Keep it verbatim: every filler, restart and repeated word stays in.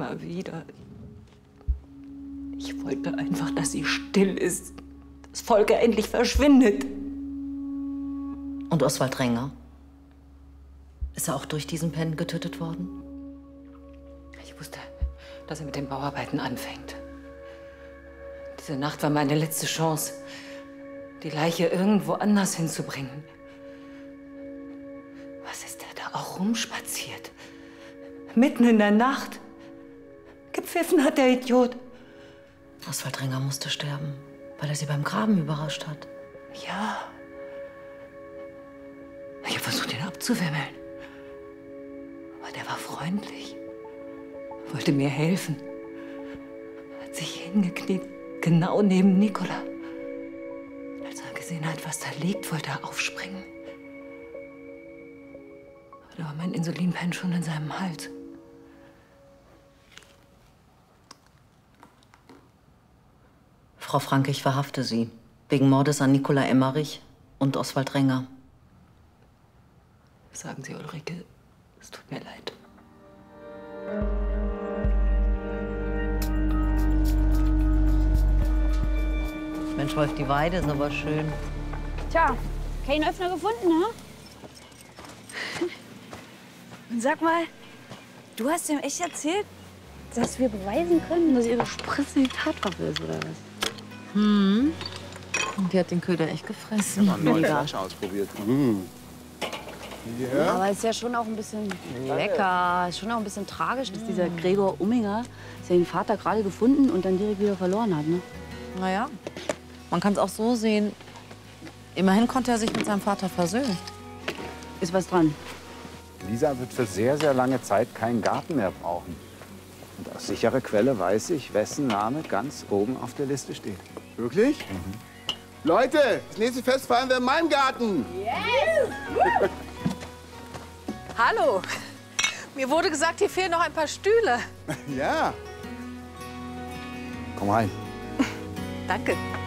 immer wieder. Ich wollte einfach, dass sie still ist, dass Volker endlich verschwindet. Und Oswald Renger? Ist er auch durch diesen Pen getötet worden? Ich wusste, dass er mit den Bauarbeiten anfängt. Diese Nacht war meine letzte Chance, die Leiche irgendwo anders hinzubringen. Was ist er da auch rumspaziert? Mitten in der Nacht. Gepfiffen hat der Idiot. Oswald Renger musste sterben, weil er sie beim Graben überrascht hat. Ja. Ich habe versucht, ihn abzuwimmeln. Aber der war freundlich. Wollte mir helfen. Hat sich hingekniet, genau neben Nicola. Als er gesehen hat, was da liegt, wollte er aufspringen. Aber da war mein Insulinpen schon in seinem Hals. Frau Franke, ich verhafte Sie. Wegen Mordes an Nicola Emmerich und Oswald Renger. Sagen Sie, Ulrike, es tut mir leid. Mensch, Wolf, die Weide ist aber schön. Tja, keinen Öffner gefunden, ne? Und sag mal, du hast ihm echt erzählt, dass wir beweisen können, dass ihre Spritze die Tatwaffe ist, oder was? Hm. Und die hat den Köder echt gefressen. Ich habe einen neuen Flasch ausprobiert. Mm. Ja. Aber es ist ja schon auch ein bisschen lecker. Es ist schon auch ein bisschen tragisch, dass dieser Gregor Umminger seinen Vater gerade gefunden und dann direkt wieder verloren hat, ne? Naja, man kann es auch so sehen. Immerhin konnte er sich mit seinem Vater versöhnen. Ist was dran. Lisa wird für sehr, sehr lange Zeit keinen Garten mehr brauchen. Und aus sicherer Quelle weiß ich, wessen Name ganz oben auf der Liste steht. Wirklich? Mhm. Leute, das nächste Fest feiern wir in meinem Garten. Yes! Hallo. Mir wurde gesagt, hier fehlen noch ein paar Stühle. Ja. Komm rein. Danke.